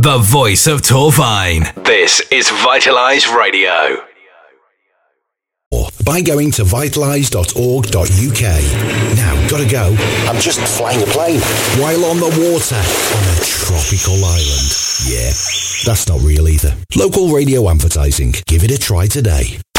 the voice of Torfine. This is Vitalise Radio. By going to vitalise.org.uk. Now, gotta go. I'm just flying a plane. While on the water, on a tropical island. Yeah, that's not real either. Local radio advertising. Give it a try today.